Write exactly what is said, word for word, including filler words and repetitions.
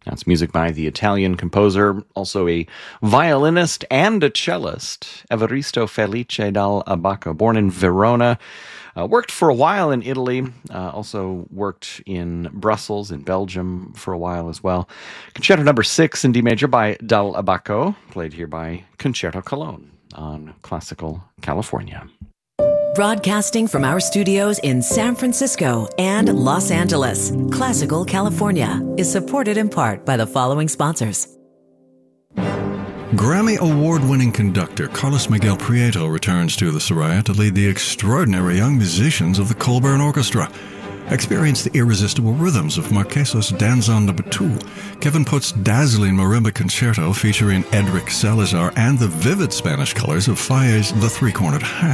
That's music by the Italian composer, also a violinist and a cellist, Evaristo Felice dal Abbacco, born in Verona. Uh, worked for a while in Italy, uh, also worked in Brussels, in Belgium for a while as well. Concerto number six in D major by Dal Abbacco, played here by Concerto Cologne on Classical California. Broadcasting from our studios in San Francisco and Los Angeles, Classical California is supported in part by the following sponsors. Grammy Award-winning conductor Carlos Miguel Prieto returns to the Soraya to lead the extraordinary young musicians of the Colburn Orchestra. Experience the irresistible rhythms of Marquesa's Danzón number two, Kevin Putt's dazzling marimba concerto featuring Edric Salazar, and the vivid Spanish colors of Falle's The Three-Cornered Hat.